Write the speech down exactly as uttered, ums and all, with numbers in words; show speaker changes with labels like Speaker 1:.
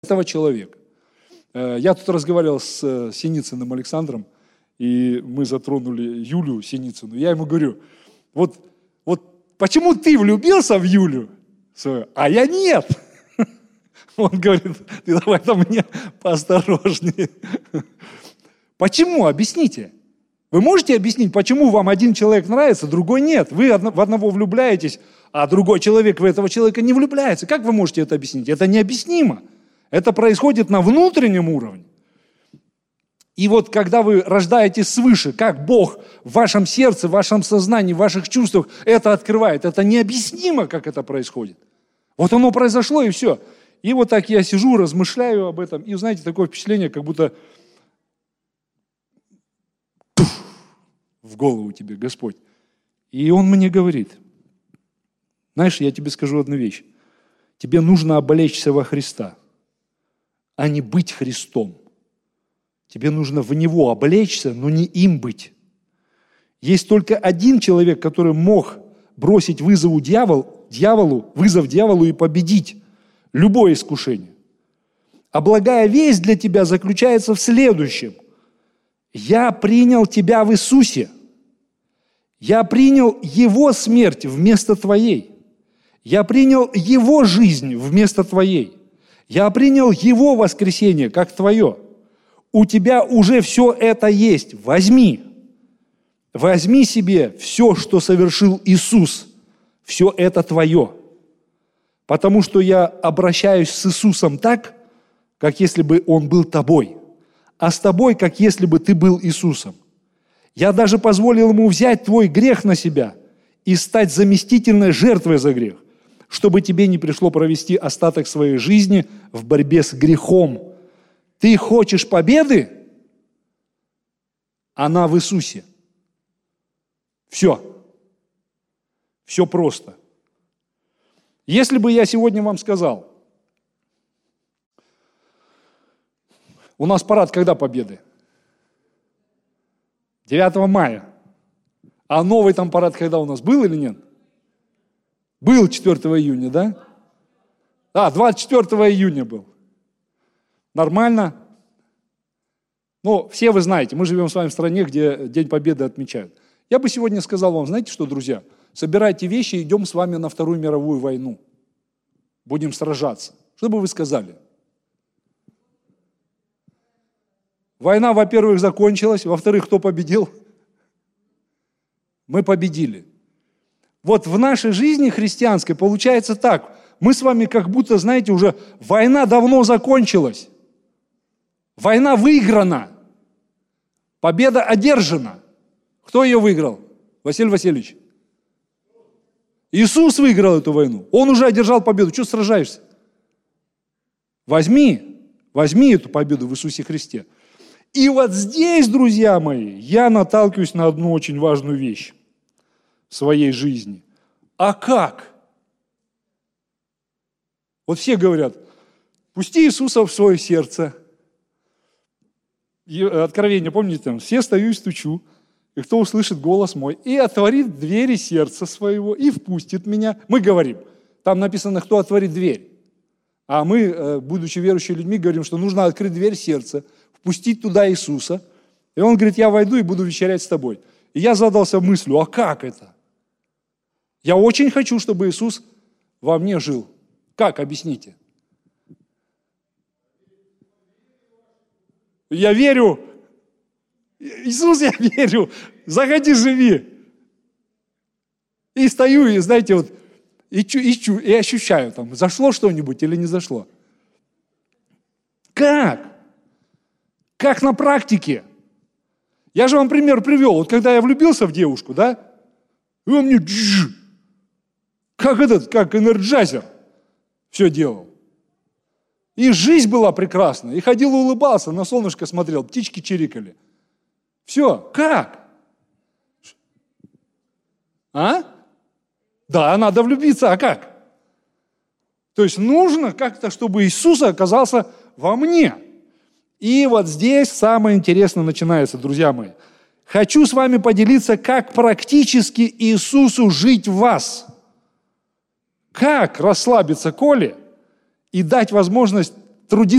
Speaker 1: этого человека. Я тут разговаривал с Синицыным Александром, и мы затронули Юлю Синицыну. Я ему говорю, вот, вот почему ты влюбился в Юлю свою, а я нет? Он говорит, ты давай там мне поосторожнее. Почему? Объясните. Вы можете объяснить, почему вам один человек нравится, другой нет? Вы в одного влюбляетесь, а другой человек в этого человека не влюбляется. Как вы можете это объяснить? Это необъяснимо. Это происходит на внутреннем уровне. И вот когда вы рождаетесь свыше, как Бог в вашем сердце, в вашем сознании, в ваших чувствах это открывает, это необъяснимо, как это происходит. Вот оно произошло, и все. И вот так я сижу, размышляю об этом, и, знаете, такое впечатление, как будто туф, в голову тебе Господь. И Он мне говорит, знаешь, я тебе скажу одну вещь. Тебе нужно облечься во Христа, а не быть Христом. Тебе нужно в Него облечься, но не им быть. Есть только один человек, который мог бросить вызову дьявол, дьяволу, вызов дьяволу и победить любое искушение. А благая весть для тебя заключается в следующем. Я принял тебя в Иисусе. Я принял Его смерть вместо твоей. Я принял Его жизнь вместо твоей. Я принял Его воскресение, как твое. У тебя уже все это есть. Возьми. Возьми себе все, что совершил Иисус. Все это твое. Потому что я обращаюсь с Иисусом так, как если бы Он был тобой. А с тобой, как если бы ты был Иисусом. Я даже позволил Ему взять твой грех на себя и стать заместительной жертвой за грех, чтобы тебе не пришло провести остаток своей жизни в борьбе с грехом. Ты хочешь победы? Она в Иисусе. Все. Все просто. Если бы я сегодня вам сказал, у нас парад когда победы? девятого мая. А новый там парад когда у нас был или нет? Был четвёртого июня, да? Да, двадцать четвёртого июня был. Нормально? Ну, все вы знаете, мы живем с вами в стране, где День Победы отмечают. Я бы сегодня сказал вам, знаете что, друзья? Собирайте вещи, идем с вами на Вторую мировую войну. Будем сражаться. Что бы вы сказали? Война, во-первых, закончилась, во-вторых, кто победил? Мы победили. Вот в нашей жизни христианской получается так. Мы с вами как будто, знаете, уже война давно закончилась. Война выиграна. Победа одержана. Кто ее выиграл? Василий Васильевич. Иисус выиграл эту войну. Он уже одержал победу. Чего сражаешься? Возьми, возьми эту победу в Иисусе Христе. И вот здесь, друзья мои, я наталкиваюсь на одну очень важную вещь в своей жизни. А как? Вот все говорят, пусти Иисуса в свое сердце. И Откровение, помните, там, все стою и стучу, и кто услышит голос мой, и отворит двери сердца своего, и впустит меня. Мы говорим, там написано, кто отворит дверь. А мы, будучи верующими людьми, говорим, что нужно открыть дверь сердца, впустить туда Иисуса. И он говорит, я войду и буду вечерять с тобой. И я задался мыслью, а как это? Я очень хочу, чтобы Иисус во мне жил. Как? Объясните. Я верю. Иисус, я верю. Заходи, живи. И стою, и, знаете, вот, и, чу, и, чу, и ощущаю, там, зашло что-нибудь или не зашло. Как? Как на практике? Я же вам пример привел. Вот когда я влюбился в девушку, да, и он мне дж, как этот, как энерджайзер все делал. И жизнь была прекрасна. И ходил, улыбался, на солнышко смотрел, птички чирикали. Все. Как? А? Да, надо влюбиться. А как? То есть нужно как-то, чтобы Иисус оказался во мне. И вот здесь самое интересное начинается, друзья мои. Хочу с вами поделиться, как практически Иисусу жить в вас. Как расслабиться Коле и дать возможность трудиться